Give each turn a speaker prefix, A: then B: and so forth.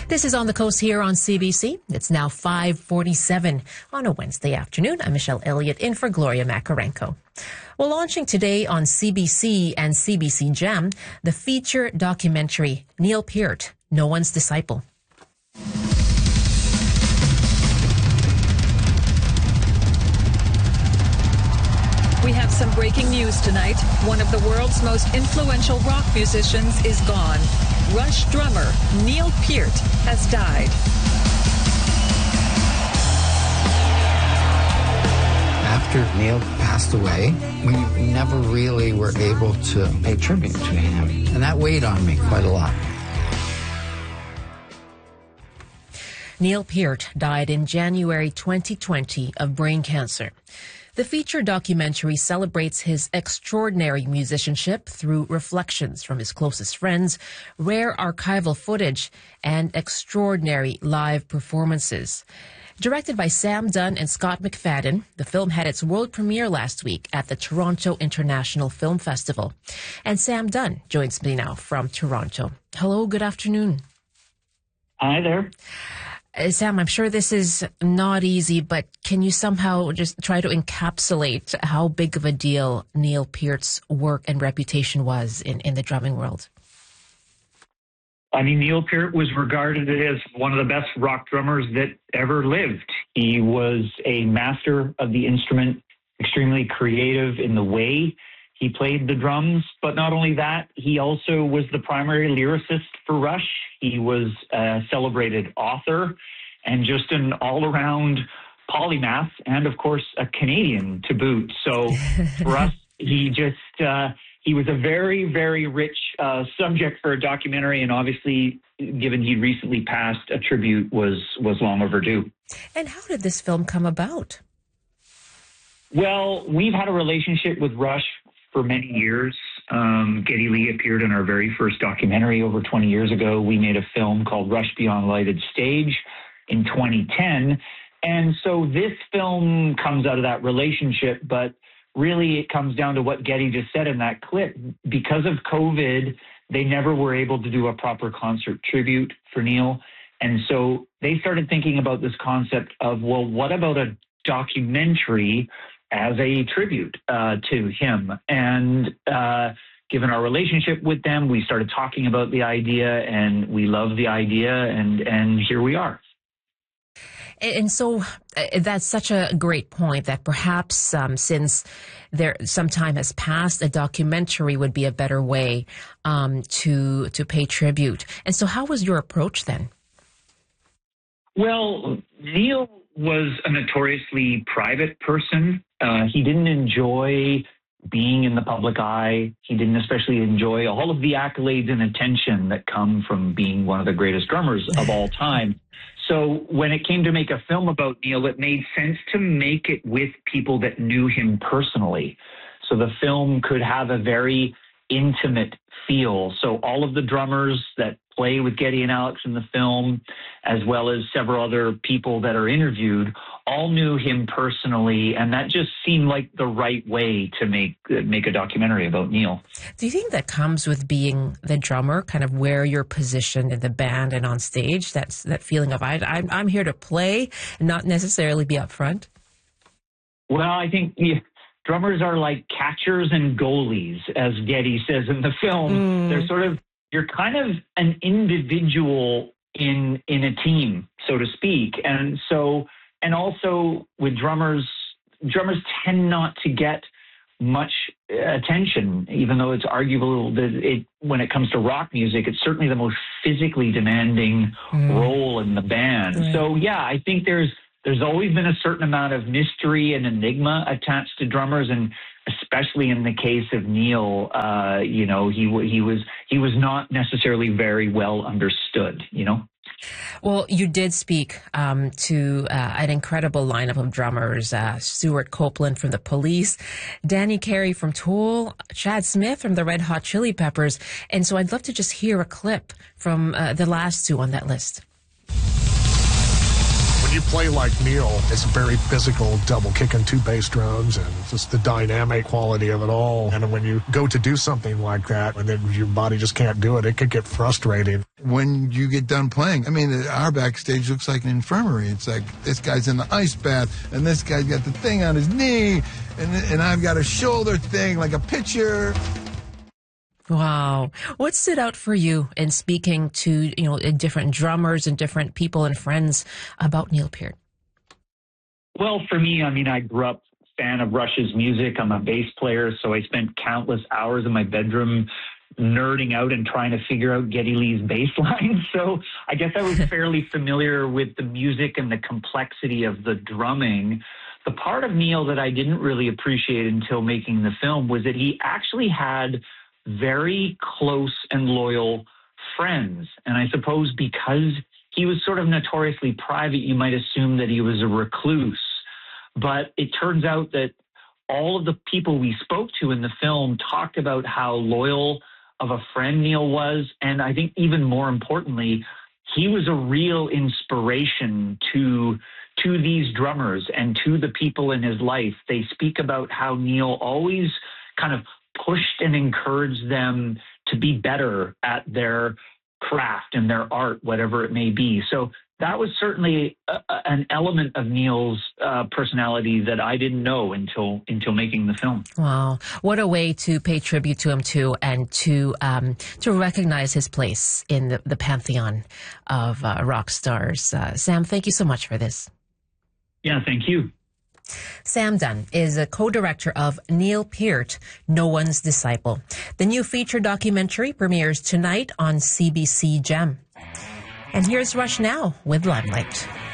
A: This is On the Coast here on CBC. It's now 5:47 on a Wednesday afternoon. I'm Michelle Elliott in for Gloria Makarenko. Well, launching today on CBC and CBC Gem, the feature documentary Neil Peart, No One's Disciple.
B: We have some breaking news tonight. One of the world's most influential rock musicians is gone. Rush drummer Neil Peart has died.
C: After Neil passed away, we never really were able to pay tribute to him. And that weighed on me quite a lot.
A: Neil Peart died in January 2020 of brain cancer. The feature documentary celebrates his extraordinary musicianship through reflections from his closest friends, rare archival footage, and extraordinary live performances. Directed by Sam Dunn and Scott McFadden, the film had its world premiere last week at the Toronto International Film Festival. And Sam Dunn joins me now from Toronto. Hello, good afternoon.
D: Hi there.
A: Sam, I'm sure this is not easy, but can you somehow just try to encapsulate how big of a deal Neil Peart's work and reputation was in the drumming world?
D: I mean, Neil Peart was regarded as one of the best rock drummers that ever lived. He was a master of the instrument, extremely creative in the way he played the drums. But not only that, he also was the primary lyricist for Rush. He was a celebrated author and just an all-around polymath and, of course, a Canadian to boot. So for us, he was a very, very rich subject for a documentary, and obviously, given he recently passed, a tribute was long overdue.
A: And how did this film come about?
D: Well, we've had a relationship with Rush for many years. Geddy Lee appeared in our very first documentary over 20 years ago. We made a film called Rush Beyond Lighted Stage in 2010. And so this film comes out of that relationship, but really it comes down to what Geddy just said in that clip. Because of COVID, they never were able to do a proper concert tribute for Neil. And so they started thinking about this concept of, well, what about a documentary as a tribute to him? And given our relationship with them, we started talking about the idea, and we love the idea, and here we are.
A: And so that's such a great point that perhaps since some time has passed, a documentary would be a better way to pay tribute. And so how was your approach then?
D: Well, Neil was a notoriously private person. He didn't enjoy being in the public eye. He didn't especially enjoy all of the accolades and attention that come from being one of the greatest drummers of all time. So when it came to make a film about Neil, it made sense to make it with people that knew him personally. So the film could have a very intimate feel. So all of the drummers that play with Geddy and Alex in the film, as well as several other people that are interviewed, all knew him personally, and that just seemed like the right way to make a documentary about Neil.
A: Do you think that comes with being the drummer, kind of where you're positioned in the band and on stage? That's that feeling of I'm here to play and not necessarily be up front?
D: Well, I think drummers are like catchers and goalies, as Geddy says in the film. They're sort of, you're kind of an individual in a team, so to speak. And also with drummers tend not to get much attention, even though it's arguable that when it comes to rock music, it's certainly the most physically demanding role in the band. Right. So yeah, I think there's always been a certain amount of mystery and enigma attached to drummers, and especially in the case of Neil, he was not necessarily very well understood,
A: Well, you did speak to an incredible lineup of drummers, Stuart Copeland from The Police, Danny Carey from Tool, Chad Smith from the Red Hot Chili Peppers. And so I'd love to just hear a clip from the last two on that list.
E: When you play like Neil, it's a very physical double kick and 2 bass drums and just the dynamic quality of it all. And when you go to do something like that and then your body just can't do it, it could get frustrating.
F: When you get done playing, I mean, our backstage looks like an infirmary. It's like this guy's in the ice bath and this guy's got the thing on his knee and I've got a shoulder thing like a pitcher.
A: Wow. What stood out for you in speaking to, different drummers and different people and friends about Neil Peart?
D: Well, for me, I grew up a fan of Rush's music. I'm a bass player, so I spent countless hours in my bedroom nerding out and trying to figure out Geddy Lee's bass line. So I guess I was fairly familiar with the music and the complexity of the drumming. The part of Neil that I didn't really appreciate until making the film was that he actually had very close and loyal friends. And I suppose because he was sort of notoriously private, you might assume that he was a recluse. But it turns out that all of the people we spoke to in the film talked about how loyal of a friend Neil was. And I think even more importantly, he was a real inspiration to these drummers and to the people in his life. They speak about how Neil always kind of pushed and encouraged them to be better at their craft and their art, whatever it may be. So that was certainly an element of Neil's personality that I didn't know until making the film.
A: Wow. What a way to pay tribute to him too, and to recognize his place in the pantheon of rock stars. Sam, thank you so much for this.
D: Yeah, thank you.
A: Sam Dunn is a co-director of Neil Peart, No One's Disciple. The new feature documentary premieres tonight on CBC Gem. And here's Rush now with Limelight.